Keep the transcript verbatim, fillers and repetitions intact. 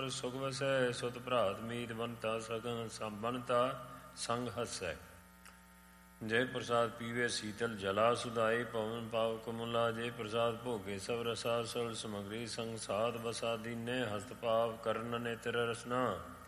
ਸੁਖ ਵਸੈ। ਸੁਤ ਭਰਾਤ ਮੀਤ ਬੰਤਾ ਸਗਨ ਸਭ ਬੰਤਾ ਸੰਗ ਹਸੈ। ਜੇ ਪ੍ਰਸਾਦ ਪੀਵੇ ਸੀਤਲ ਜਲਾ ਸੁਧਾਏ। ਪਵਨ ਪਾਵ ਕਮਲਾ ਜੇ ਪ੍ਰਸਾਦ ਭੋਗੇ ਸਭ ਰਸਾ। ਸੁਲ ਸਮਗਰੀ ਸੰਗ ਸਾਧ ਬਸਾ ਦੀਨੇ। ਹਸਤ ਪਾਵ ਕਰਨ ਨੇਤਰ ਰਸਨਾ।